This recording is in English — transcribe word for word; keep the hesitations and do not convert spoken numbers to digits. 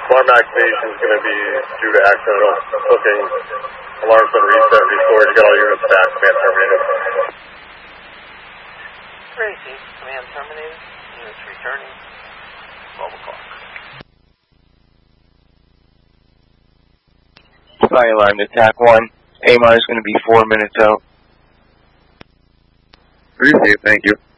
Alarm activation is going to be due to accidental clicking. Alarm's been reset and restored. You got all units back. Command terminated. Tracy, command terminated. Units returning. twelve o'clock. Fire alarm to T A C one. A M R is going to be four minutes out. Appreciate it, thank you.